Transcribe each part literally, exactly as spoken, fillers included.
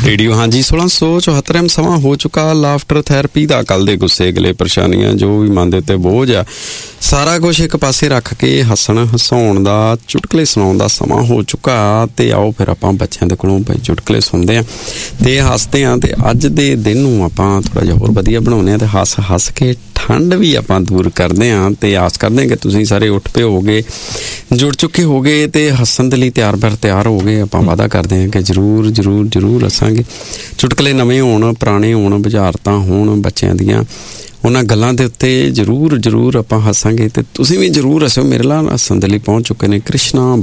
Radio. ਹਾਂਜੀ, ਸੋਲਾਂ ਸੌ ਚੁਹੱਤਰਵਾਂ ਸਮਾਂ ਹੋ ਚੁੱਕਾ ਲਾਫਟਰ ਥੈਰੇਪੀ ਦਾ। ਕੱਲ ਦੇ ਗੁੱਸੇ, ਗਿਲੇ, ਪਰੇਸ਼ਾਨੀਆਂ, ਜੋ ਵੀ ਮਨ ਦੇ ਉੱਤੇ ਬੋਝ ਆ, ਸਾਰਾ ਕੁਛ ਇੱਕ ਪਾਸੇ ਰੱਖ ਕੇ ਹੱਸਣ ਹਸਾਉਣ ਦਾ, ਚੁਟਕਲੇ ਸੁਣਾਉਣ ਦਾ ਸਮਾਂ ਹੋ ਚੁੱਕਾ। ਤੇ ਆਓ ਫਿਰ ਆਪਾਂ ਬੱਚਿਆਂ ਦੇ ਕੋਲੋਂ ਭਾਈ ਚੁਟਕਲੇ ਸੁਣਦੇ ਹਾਂ ਤੇ ਹੱਸਦੇ ਹਾਂ, ਤੇ ਅੱਜ ਦੇ ਦਿਨ ਨੂੰ ਆਪਾਂ ਥੋੜ੍ਹਾ ਜਿਹਾ ਹੋਰ ਵਧੀਆ ਬਣਾਉਂਦੇ ਹਾਂ ਤੇ ਹੱਸ ਹੱਸ ਕੇ ਠੰਡ ਵੀ ਆਪਾਂ ਦੂਰ ਕਰਦੇ ਹਾਂ। ਤੇ ਆਸ ਕਰਦੇ ਹਾਂ ਕਿ ਤੁਸੀਂ ਸਾਰੇ ਉੱਠ ਪਏ ਹੋਗੇ, ਜੁੜ ਚੁੱਕੇ ਹੋਗੇ ਤੇ ਹੱਸਣ ਦੇ ਲਈ ਤਿਆਰ ਬਰ ਤਿਆਰ ਹੋ ਗਏ। ਆਪਾਂ ਵਾਅਦਾ ਕਰਦੇ ਹਾਂ ਕਿ ਜ਼ਰੂਰ ਜ਼ਰੂਰ ਜ਼ਰੂਰ ਹੱਸਾਂਗੇ। ਚੁਟਕਲੇ ਨਵੇਂ ਹੋਣ, ਪੁਰਾਣੇ ਹੋਣ, ਬੁਝਾਰਤਾਂ ਹੋਣ ਬੱਚਿਆਂ ਦੀਆਂ, ਉਹਨਾਂ ਗੱਲਾਂ ਦੇ ਉੱਤੇ ਜ਼ਰੂਰ ਜ਼ਰੂਰ ਆਪਾਂ ਹੱਸਾਂਗੇ। ਤੇ ਤੁਸੀਂ ਵੀ ਜ਼ਰੂਰ ਹੱਸੋ। ਮੇਰੇ ਨਾਲ ਹੱਸਣ ਦੇ ਲਈ ਪਹੁੰਚ ਚੁੱਕੇ ਨੇ ਕ੍ਰਿਸ਼ਨਾ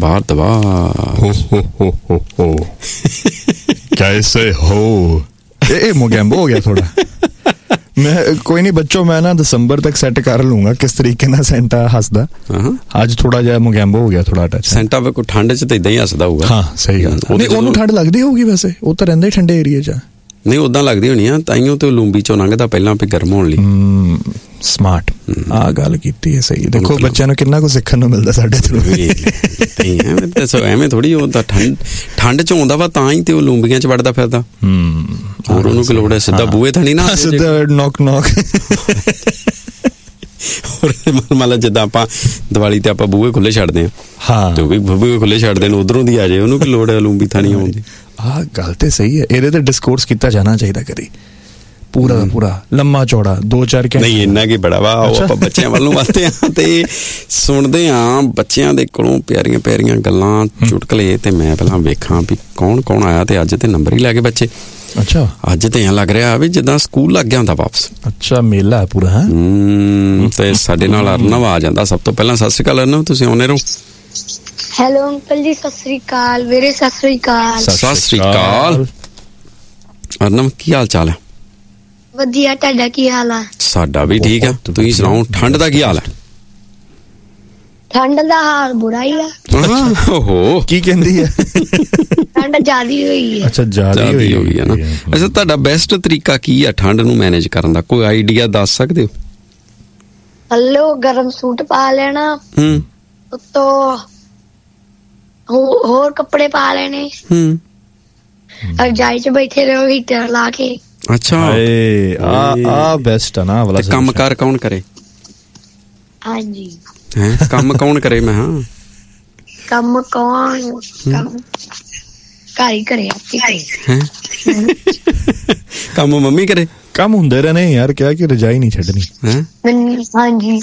ਭਾਰਦਵਾਜ। ਕੈਸੇ ਹੋ? ਇਹ ਮੋਗੈਂਬੋ ਹੋ ਗਿਆ ਥੋੜਾ। ਮੈਂ ਕੋਈ ਨਹੀਂ ਬੱਚੋ, ਮੈਂ ਨਾ ਦਸੰਬਰ ਤੱਕ ਸੈੱਟ ਕਰ ਲੂੰਗਾ ਕਿਸ ਤਰੀਕੇ ਨਾਲ ਸੈਂਟਾ ਹੱਸਦਾ। ਅੱਜ ਥੋੜਾ ਜਿਹਾ ਮੋਗੈਂਬੋ ਹੋ ਗਿਆ ਥੋੜਾ ਟੱਚ। ਸੈਂਟਾ ਵੇ ਕੋਈ ਠੰਡ ਚ ਤਾਂ ਇਦਾਂ ਹੀ ਹੱਸਦਾ ਹੋਊਗਾ। ਹਾਂ ਸਹੀ ਗੱਲ। ਨਹੀਂ ਉਹਨੂੰ ਠੰਡ ਲੱਗਦੀ ਹੋਊਗੀ ਵੈਸੇ, ਉਹ ਤਾਂ ਰਹਿੰਦਾ ਹੀ ਠੰਡੇ ਏਰੀਏ ਚ। ਨਹੀਂ ਉੱਦਾਂ ਲੱਗਦੀ ਹੋਣੀ ਆ, ਤਾਈਓ ਤੇ ਲੂੰਬੀ ਚੋਂ ਲੰਘਦਾ ਪਹਿਲਾਂ ਵੀ ਗਰਮ ਹੋਣ ਲਈ। ਸਮਾਰਟ ਆਹ ਗੱਲ ਕੀਤੀ ਹੈ, ਸਹੀ। ਦੇਖੋ ਬੱਚਿਆਂ ਨੂੰ ਕਿੰਨਾ ਕੁਝ ਸਿੱਖਣ ਨੂੰ ਮਿਲਦਾ ਸਾਡੇ ਥਰੂ। ਐਵੇਂ ਥੋੜੀ, ਉਹ ਤਾਂ ਠੰਡ ਠੰਡ ਚ ਆਉਂਦਾ ਵਾ ਤਾਂ ਹੀ ਤੇ ਉਹ ਲੂੰਬੀਆਂ ਚ ਵੜਦਾ ਫਿਰਦਾ। ਹੋਰ ਉਹਨੂੰ ਕੀ ਲੋੜ ਹੈ? ਸਿੱਧਾ ਬੂਹੇ ਥਣੀ ਨਾ, ਸਿੱਧਾ ਨੌਕ ਨੌਕ। ਮੰਨ ਲਾ ਜਿੱਦਾਂ ਆਪਾਂ ਦੀਵਾਲੀ ਤੇ ਆਪਾਂ ਬੂਹੇ ਖੁੱਲੇ ਛੱਡਦੇ ਹਾਂ, ਤੇ ਉਹ ਵੀ ਬੂਹੇ ਖੁੱਲੇ ਛੱਡਦੇ ਨੇ, ਉਧਰੋਂ ਦੀ ਆ ਜਾਏ, ਉਹਨੂੰ ਕੀ ਲੋੜ ਹੈ ਲੂੰਬੀ ਥਣੀ ਆਉਣ ਦੀ? ਆਹ ਗੱਲ ਤੇ ਸਹੀ ਹੈ। ਇਹਦੇ ਤੇ ਡਿਸਕੋਰਸ ਕੀਤਾ ਜਾਣਾ ਚਾਹੀਦਾ ਕਰੀ, ਪੂਰਾ ਪੂਰਾ ਲੰਮਾ ਚੌੜਾ, ਦੋ ਚਾਰ ਘੰਟੇ। ਨਹੀਂ ਇੰਨਾ ਕੀ ਬੜਾ ਵਾ। ਉਹ ਆਪਾਂ ਬੱਚਿਆਂ ਵੱਲੋਂ ਵਾਸਤੇ ਆ ਤੇ ਸੁਣਦੇ ਹਾਂ ਬੱਚਿਆਂ ਦੇ ਕੋਲੋਂ ਪਿਆਰੀਆਂ ਪਿਆਰੀਆਂ ਗੱਲਾਂ, ਚੁਟਕਲੇ। ਤੇ ਮੈਂ ਪਹਿਲਾਂ ਵੇਖਾਂ ਵੀ ਕੌਣ ਕੌਣ ਆਇਆ। ਤੇ ਅੱਜ ਤੇ ਨੰਬਰ ਹੀ ਲੈ ਕੇ ਬੱਚੇ। ਅੱਛਾ, ਅੱਜ ਤੇ ਐਂ ਲੱਗ ਰਿਹਾ ਵੀ ਜਿੱਦਾਂ ਸਕੂਲ ਲੱਗ ਗਿਆ ਹੁੰਦਾ ਵਾਪਸ। ਅੱਛਾ, ਮੇਲਾ ਪੂਰਾ। ਹਮ ਤੇ ਸਾਡੇ ਨਾਲ ਅਰਨਵ ਆ ਜਾਂਦਾ। ਸਭ ਤੋਂ ਪਹਿਲਾਂ ਸਤਿ ਸ਼੍ਰੀ ਅਕਾਲ ਅਰਨਵ, ਤੁਸੀਂ ਆਉਂਦੇ ਰਹੋ। ਹੈਲੋ ਅੰਕਲ ਜੀ, ਸਤਿ ਸ੍ਰੀ ਅਕਾਲ। ਵੀਰੇ ਸਤਿ ਸ੍ਰੀ ਅਕਾਲ। ਸਤਿ ਸ੍ਰੀ ਅਕਾਲ ਅਰਨਵ, ਕੀ ਹਾਲ ਚਾਲ ਹੈ? ਵਧੀਆ, ਤੁਹਾਡਾ ਕੀ ਹਾਲ ਆ? ਸਾਡਾ ਵੀ ਠੀਕ ਆ। ਤੁਸੀਂ ਸੁਣਾਓ, ਠੰਡ ਦਾ ਕੀ ਹਾਲ ਹੈ? ਠੰਡ ਦਾ ਹਾਲ ਬੁਰਾ ਹੀ ਆ। ਓਹੋ, ਕੀ ਕਹਿੰਦੀ ਹੈ? ਠੰਡ ਜ਼ਿਆਦੀ ਹੋਈ ਹੈ। ਅੱਛਾ, ਜ਼ਿਆਦੀ ਹੋਈ ਹੋਈ ਹੈ ਨਾ। ਅੱਛਾ, ਤੁਹਾਡਾ ਬੈਸਟ ਤਰੀਕਾ ਕੀ ਆ ਠੰਡ ਨੂੰ ਮੈਨੇਜ ਕਰਨ ਦਾ? ਕੋਈ ਆਈਡੀਆ ਦੱਸ ਸਕਦੇ ਹੋ? ਹਲੋ, ਗਰਮ ਸੂਟ ਪਾ ਲੈਣਾ, ਹੂੰ, ਉੱਤੋਂ ਹੋਰ ਕੱਪੜੇ ਪਾ ਲੈਣੇ, ਹੂੰ, ਰਜਾਈ ਚ ਬੈਠੇ ਰਹੋ ਹੀਟਰ ਲਾ ਕੇ। ਅੱਛਾ, ਆ ਆ ਬੈਸਟ ਆ ਨਾ ਵਾਲਾ। ਕੰਮ ਕਾਰ ਕੌਣ ਕਰੇ? ਹਾਂਜੀ, ਹੈ ਕੰਮ ਕੌਣ ਕਰੇ? ਮੈਂ ਹਾਂ ਕੰਮ ਕੌਣ ਕੰਮ ਘਰ ਹੀ ਕਰੇ। ਕੰਮ ਮੰਮੀ ਕਰੇ? ਕੰਮ ਹੁੰਦੇ ਰਹੇ ਯਾਰ, ਕਿਹਾ ਕਿ ਰਜਾਈ ਨਹੀਂ ਛੱਡਣੀ ਹੈ। ਹਾਂਜੀ,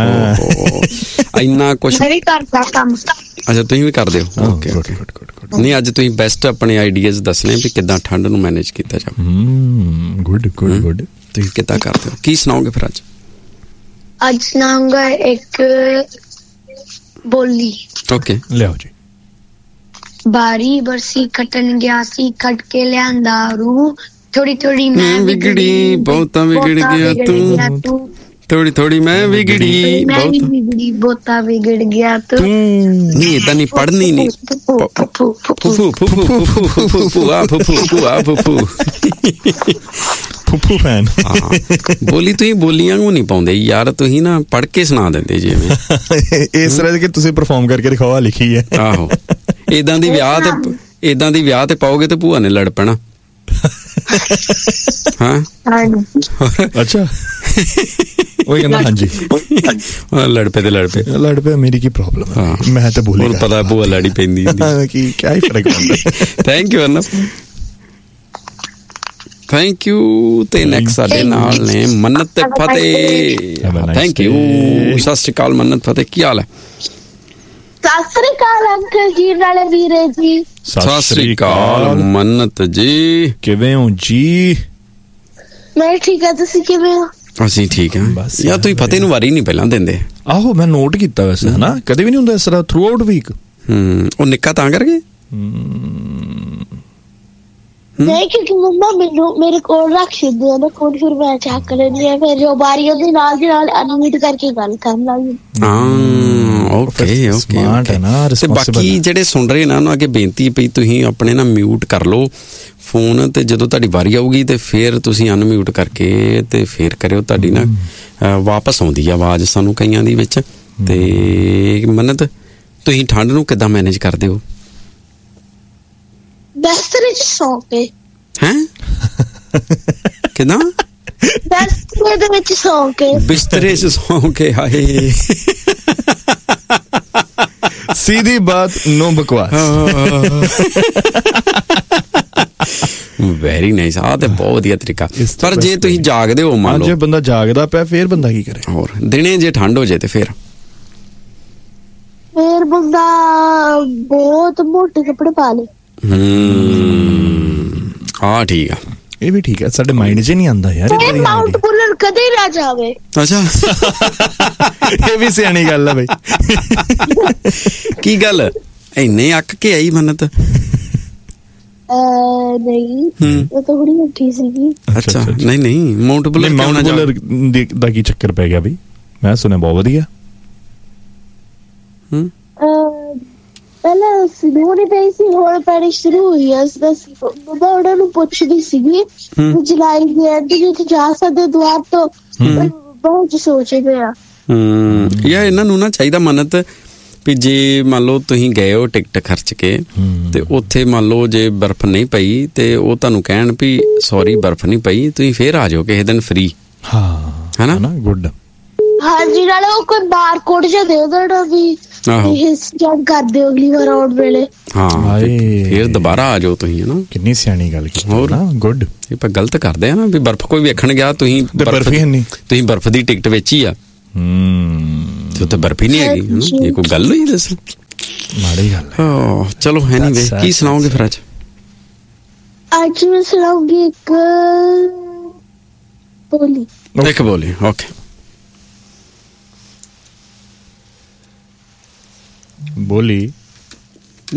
ਇੰਨਾ ਕੁਛ ਮੈਂ ਵੀ ਕਰਦਾ ਕੰਮ। ਅੱਛਾ, ਤੁਸੀਂ ਵੀ ਕਰਦੇ ਹੋ? Okay okay. ਨਹੀਂ, ਅੱਜ ਤੁਸੀਂ ਬੈਸਟ ਆਪਣੇ ਆਈਡੀਆਜ਼ ਦੱਸਣੇ ਵੀ ਕਿੱਦਾਂ ਠੰਡ ਨੂੰ ਮੈਨੇਜ ਕੀਤਾ ਜਾਵੇ। Good good good. ਤੁਸੀਂ ਕਿੱਦਾਂ ਕਰਦੇ ਹੋ? ਕੀ ਸੁਣਾਓਗੇ ਫਿਰ ਅੱਜ? ਅੱਜ ਸੁਣਾਉਂਗਾ ਇੱਕ ਬੋਲੀ। ਓਕੇ, ਲਿਆਓ ਜੀ। ਬਾਰੀ ਬਰਸੀ ਖੱਟਣ ਗਿਆ ਸੀ, ਖੱਟ ਕੇ ਲਿਆਂਦਾ ਰੂ, ਥੋੜੀ ਥੋੜੀ ਮੈਂ ਵਿਗੜੀ, ਬਹੁਤਾ ਵਿਗੜ ਗਿਆ ਤੂੰ, ਥੋੜੀ ਥੋੜੀ ਮੈਂ ਵਿਗੜੀ, ਮੈਂ ਵੀ ਵਿਗੜੀ, ਬਹੁਤਾ ਵਿਗੜ ਗਿਆ ਤੂੰ। ਨਹੀਂ ਏਦਾਂ ਨਹੀਂ ਪੜ੍ਹਨੀ, ਨਹੀਂ ਫੁਫੂ ਫੁਫੂ ਫੁਫੂ ਫੁਫੂ ਆ ਫੁਫੂ ਫੁਫੂ ਆ ਫੁਫੂ ਫੁੱਫੂ ਫੈਨ। ਬੋਲੀ ਤੁਸੀਂ ਬੋਲੀਆਂ ਨੂੰ ਨਹੀਂ ਪਾਉਂਦੇ ਯਾਰ, ਤੁਸੀਂ ਨਾ ਪੜ੍ਹ ਕੇ ਸੁਣਾ ਦਿੰਦੇ ਜਿਵੇਂ। ਇਸ ਤਰ੍ਹਾਂ ਕਿ ਤੁਸੀਂ ਪਰਫਾਰਮ ਕਰਕੇ ਦਿਖਾਓ, ਲਿਖੀ ਹੈ। ਆਹੋ, ਏਦਾਂ ਦੀ ਵਿਆਹ ਤੇ ਏਦਾਂ ਦੀ ਵਿਆਹ ਤੇ ਪਾਓਗੇ ਤੇ ਭੂਆ ਨੇ ਲੜ ਪੈਣਾ। ਹਾਂ, ਅੱਛਾ, ਉਹ ਕਹਿੰਦਾ ਹਾਂਜੀ, ਲੜ ਪਏ ਤੇ ਲੜ ਪਏ ਲੜ ਪਏ ਮੇਰੀ ਕੀ ਪ੍ਰੋਬਲਮ ਹੈ? ਮੈਂ ਤਾਂ ਭੁੱਲ ਗਿਆ, ਪਤਾ ਭੂਆ ਲੜੀ ਪੈਂਦੀ ਕੀ ਕਿਆ ਹੀ ਫਰਕ ਪੈਂਦਾ। Thank you ਅਰਨਵ, thank you. ਤੇ ਨੈਕਸਟ ਸਾਡੇ ਨਾਲ ਨੇ ਮੰਨਤ ਤੇ ਫਤਿਹ। Thank you. ਸਤਿ ਸ਼੍ਰੀ ਅਕਾਲ ਮੰਨਤ, ਫਤਿਹ, ਕੀ ਹਾਲ ਹੈ? ਸਤਿ ਸ੍ਰੀ ਅਕਾਲ ਅੰਕਲ ਜੀ, ਨਾਲੇ ਵੀਰੇ ਜੀ। ਸਤਿ ਸ੍ਰੀ ਅਕਾਲ ਮੰਨਤ ਜੀ, ਕਿਵੇਂ ਹੋ ਜੀ? ਮੈਂ ਠੀਕ ਆ, ਤੁਸੀਂ ਕਿਵੇਂ ਹੋ? ਅਸੀਂ ਠੀਕ ਹਾਂ। ਯਾਰ ਤੁਸੀਂ ਫਤਿਹ ਨੂੰ ਵਾਰੀ ਨਹੀਂ ਪਹਿਲਾਂ ਦਿੰਦੇ। ਆਹੋ, ਮੈਂ ਨੋਟ ਕੀਤਾ ਵੈਸੇ, ਹਨਾ, ਕਦੇ ਵੀ ਨਹੀਂ ਹੁੰਦਾ ਇਸ ਤਰ੍ਹਾਂ ਥਰੂ ਆਊਟ ਵੀਕ। ਹੂੰ, ਉਹ ਨਿੱਕਾ ਤਾਂ ਕਰਕੇ ਨਹੀਂ, ਕਿਉਂਕਿ ਮੰਮਾ ਮੈਨੂੰ ਮੇਰੇ ਕੋਲ ਰੱਖ ਦਿੰਦੇ ਆ ਨਾ ਫੋਨ, ਫਿਰ ਮੈਂ ਚੱਕ ਲੈਂਦੀ ਆ, ਫਿਰ ਜੋ ਬਾਰੀ ਉਹਦੇ ਨਾਲ ਦੀ ਨਾਲ ਅਨਮਿਊਟ ਕਰਕੇ ਗੱਲ ਕਰਨ ਲੱਗ ਜਾਂਦੀ। ਹਾਂ, ਓਕੇ ਓਕੇ। ਤੇ ਬਾਕੀ ਜਿਹੜੇ ਸੁਣ ਰਹੇ ਨਾ, ਉਹਨਾਂ ਅੱਗੇ ਬੇਨਤੀ ਪਈ, ਤੁਸੀਂ ਆਪਣੇ ਨਾ ਮਿਊਟ ਕਰ ਲਓ ਫੋਨ, ਤੇ ਜਦੋਂ ਤੁਹਾਡੀ ਵਾਰੀ ਆਊਗੀ ਤੇ ਫਿਰ ਤੁਸੀਂ ਅਨਮਿਊਟ ਕਰਕੇ ਤੇ ਫਿਰ ਕਰਿਓ। ਤੁਹਾਡੀ ਨਾ ਵਾਪਸ ਆਉਂਦੀ ਆ ਆਵਾਜ਼ ਸਾਨੂੰ ਕਈਆਂ ਦੀ ਵਿੱਚ। ਤੇ ਮੰਨਤ, ਤੁਸੀਂ ਠੰਡ ਨੂੰ ਕਿੱਦਾਂ ਮੈਨੇਜ ਕਰਦੇ ਹੋ? ਬਿਸਤਰੇ 'ਚ ਸੌਂ ਕੇ। ਹੈ ਕਿਦਾਂ ਬਿਸਤਰੇ ਦੇ ਵਿੱਚ ਸੌਂ ਕੇ ਬਿਸਤਰੇ 'ਚ ਸੌਂ ਕੇ ਹਾਏ सीधी बात नो बकवास ਵੈਰੀ ਨਾਈਸ ਆ ਤੇ ਬਹੁਤ ਵਧੀਆ ਤਰੀਕਾ ਪਰ ਜੇ ਤੁਸੀਂ ਜਾਗਦੇ ਹੋ ਮੰਨ ਲਓ ਜੇ ਬੰਦਾ ਜਾਗਦਾ ਪਿਆ ਫੇਰ ਬੰਦਾ ਕੀ ਕਰੇ ਹੋਰ ਦਿਨੇ ਜੇ ਠੰਡ ਹੋ ਜੇ ਤੇ ਫੇਰ ਫੇਰ ਬੰਦਾ ਬਹੁਤ ਮੋਟੇ ਕੱਪੜੇ ਪਾ ਲੇ ਹੂੰ ਆ ਠੀਕ ਆ ਇਹ ਵੀ ਠੀਕ ਹੈ ਸਾਡੇ ਮਾਈਂਡ 'ਚ ਨਹੀਂ ਆਉਂਦਾ ਯਾਰ ਇਹ ਮਾਊਂਟ ਬੁਲਰ ਕਦੇ ਨਾ ਜਾਵੇ ਅੱਛਾ ਇਹ ਵੀ ਸਿਆਣੀ ਗੱਲ ਹੈ ਬਈ ਕੀ ਗੱਲ ਇੰਨੇ ਅੱਕ ਕੇ ਆਈ ਮੰਨਤ ਨਹੀਂ ਉਹ ਤਾਂ ਹੁਣੀ ਉੱਠੀ ਸੀਗੀ ਅੱਛਾ ਨਹੀਂ ਨਹੀਂ ਮਾਊਂਟ ਬੁਲਰ ਮਾਊਂਟ ਬੁਲਰ ਦਾ ਕੀ ਚੱਕਰ ਪੈ ਗਿਆ ਬਈ ਮੈਂ ਸੁਣਿਆ ਬਹੁਤ ਵਧੀਆ ਹੂੰ ਪਹਿਲਾਂ ਸਨੋ ਨਹੀਂ ਪਈ ਸੀ ਹੁਣ ਪੈਣੀ ਸ਼ੁਰੂ ਹੋਈ ਆ ਮੈਂ ਉਹਨਾਂ ਨੂੰ ਪੁੱਛਦੀ ਸੀਗੀ ਜੁਲਾਈ ਦੇ ਐਂਡ ਵਿੱਚ ਜਾ ਸਕਦੇ ਦੁਆਰ ਤੋਂ ਬਹੁਤ ਸੋਚੇ ਪਿਆ ਹੂੰ ਯਾਰ ਇਹਨਾਂ ਨੂੰ ਨਾ ਚਾਹੀਦਾ ਮੰਨਤ ਵੀ ਜੇ ਮੰਨ ਲਓ ਤੁਸੀਂ ਗਏ ਹੋ ਟਿਕਟ ਖਰਚ ਕੇ ਤੇ ਉੱਥੇ ਮੰਨ ਲਓ ਜੇ ਬਰਫ਼ ਨਹੀਂ ਪਈ ਤੇ ਉਹ ਤੁਹਾਨੂੰ ਕਹਿਣ ਵੀ ਸੌਰੀ ਬਰਫ਼ ਨਹੀਂ ਪਈ ਤੁਸੀਂ ਫੇਰ ਆ ਜਾਓ ਕਿਸੇ ਦਿਨ ਫ੍ਰੀ ਹਾਂ ਹਨਾ ਗੁੱਡ ਹਾਂਜੀ ਨਾਲੇ ਉਹ ਕੋਈ ਬਾਰਕੋਡ ਜਿਹਾ ਦੇ ਦੇਣਾ ਵੀ ਸਕੈਨ ਕਰ ਦਿਓ ਅਗਲੀ ਵਾਰ ਆਉਣ ਵੇਲੇ ਹਾਂ ਫੇਰ ਦੁਬਾਰਾ ਆ ਜਾਓ ਤੁਸੀਂ ਹਨਾ ਕਿੰਨੀ ਸਿਆਣੀ ਗੱਲ ਕੀਤੀ ਹੋਰ ਨਾ ਗੁੱਡ ਇਹ ਪਰ ਗਲਤ ਕਰਦੇ ਆ ਨਾ ਵੀ ਬਰਫ਼ ਕੋਈ ਵੇਖਣ ਗਿਆ ਤੁਸੀਂ ਬਰਫ਼ ਹੀ ਨਹੀਂ ਤੁਸੀਂ ਬਰਫ਼ ਦੀ ਟਿਕਟ ਵੇਚੀ ਆ ਹੂੰ ਤੇ ਉੱਥੇ ਬਰਫ਼ ਹੀ ਨਹੀਂ ਹੈਗੀ ਹਨਾ ਇਹ ਕੋਈ ਗੱਲ ਹੋਈ ਦੱਸ ਮਾੜੀ ਗੱਲ ਹੈ ਚਲੋ ਐਨੀਵੇ ਕੀ ਸੁਣਾਓਗੇ ਫਿਰ ਅੱਜ ਅੱਜ ਮੈਂ ਸੁਣਾਉਂਗੀ ਇੱਕ ਬੋਲੀ ਇੱਕ ਬੋਲੀ ਓਕੇ ਬੋਲੀ